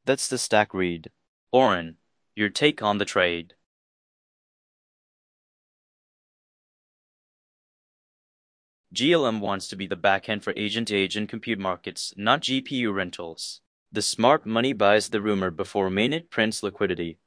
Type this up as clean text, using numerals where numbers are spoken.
That's the stack read. Oren, your take on the trade. GLM wants to be the backend for agent-to-agent compute markets, not GPU rentals. The smart money buys the rumor before mainnet prints liquidity.